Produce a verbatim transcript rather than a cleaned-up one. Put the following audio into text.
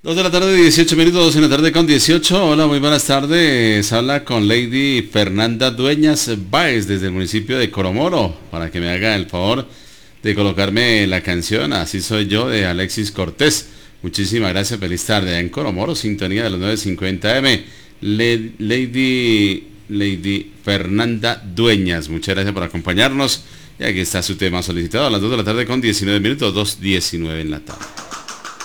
Dos de la tarde, dieciocho minutos, dos en la tarde con dieciocho. Hola, muy buenas tardes. Habla con Lady Fernanda Dueñas Báez desde el municipio de Coromoro para que me haga el favor de colocarme la canción Así soy yo de Alexis Cortés. Muchísimas gracias, feliz tarde. En Coromoro, sintonía de los nueve cincuenta eme. Le- Lady, Lady Fernanda Dueñas, muchas gracias por acompañarnos. Y aquí está su tema solicitado a las dos de la tarde con diecinueve minutos, dos diecinueve en la tarde.